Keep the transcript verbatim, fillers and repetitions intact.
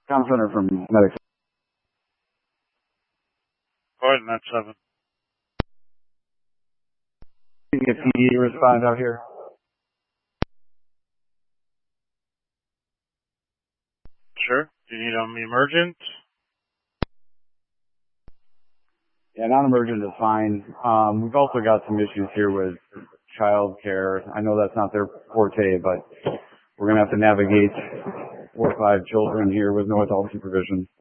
Tom Center from Medics. Go ahead, Net seven. Can you get P D to respond out here? Sure. Do you need them emergent? Yeah, non-emergent is fine. Um, we've also got some issues here with child care. I know that's not their forte, but we're going to have to navigate four or five children here with no adult supervision.